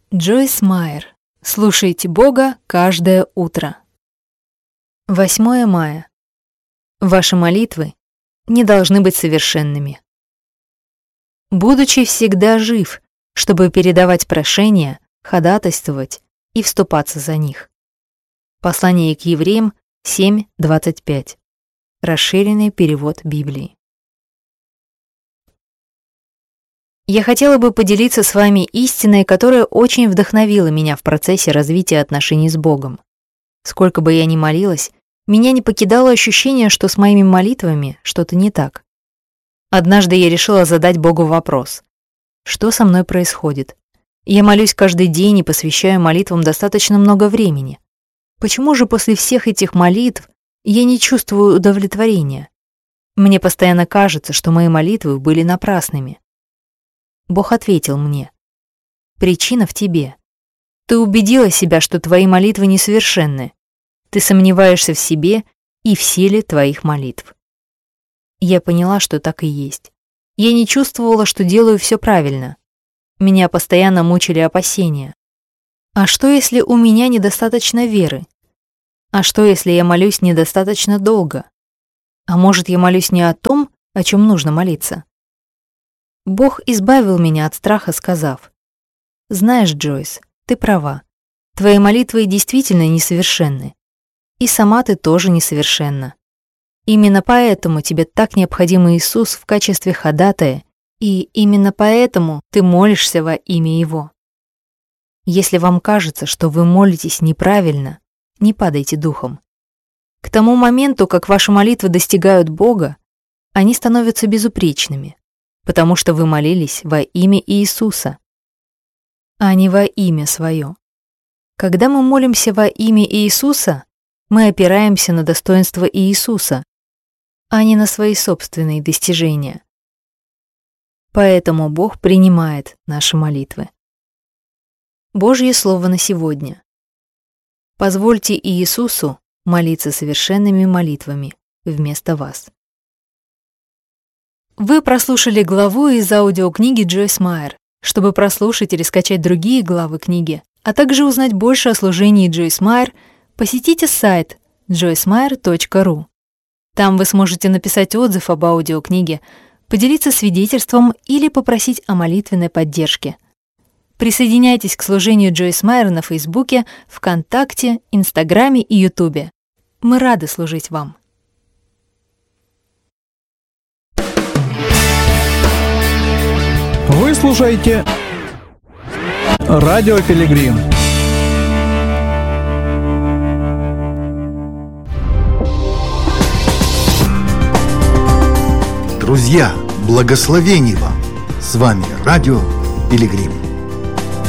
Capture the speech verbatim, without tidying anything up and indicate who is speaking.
Speaker 1: Джойс Майер. Слушайте Бога каждое утро. восьмое мая. Ваши молитвы не должны быть совершенными. Будучи всегда жив, чтобы передавать прошения, ходатайствовать и вступаться за них. Послание к евреям семь двадцать пять. Расширенный перевод Библии. Я хотела бы поделиться с вами истиной, которая очень вдохновила меня в процессе развития отношений с Богом. Сколько бы я ни молилась, меня не покидало ощущение, что с моими молитвами что-то не так. Однажды я решила задать Богу вопрос: что со мной происходит? Я молюсь каждый день и посвящаю молитвам достаточно много времени. Почему же после всех этих молитв я не чувствую удовлетворения? Мне постоянно кажется, что мои молитвы были напрасными. Бог ответил мне: причина в тебе. Ты убедила себя, что твои молитвы несовершенны. Ты сомневаешься в себе и в силе твоих молитв. Я поняла, что так и есть. Я не чувствовала, что делаю все правильно. Меня постоянно мучили опасения. А что, если у меня недостаточно веры? А что, если я молюсь недостаточно долго? А может, я молюсь не о том, о чем нужно молиться? Бог избавил меня от страха, сказав: знаешь, Джойс, ты права. Твои молитвы действительно несовершенны. И сама ты тоже несовершенна. Именно поэтому тебе так необходим Иисус в качестве ходатая, и именно поэтому ты молишься во имя Его. Если вам кажется, что вы молитесь неправильно, не падайте духом. К тому моменту, как ваши молитвы достигают Бога, они становятся безупречными, потому что вы молились во имя Иисуса, а не во имя свое. Когда мы молимся во имя Иисуса, мы опираемся на достоинство Иисуса, а не на свои собственные достижения. Поэтому Бог принимает наши молитвы. Божье слово на сегодня. Позвольте Иисусу молиться совершенными молитвами вместо вас. Вы прослушали главу из аудиокниги Джойс Майер. Чтобы прослушать или скачать другие главы книги, а также узнать больше о служении Джойс Майер, посетите сайт джойс майер точка ру. Там вы сможете написать отзыв об аудиокниге, поделиться свидетельством или попросить о молитвенной поддержке. Присоединяйтесь к служению Джойс Майер на Фейсбуке, ВКонтакте, Инстаграме и Ютубе. Мы рады служить вам.
Speaker 2: Вы слушаете Радио Пилигрим.
Speaker 3: Друзья, благословений вам! С вами Радио Пилигрим.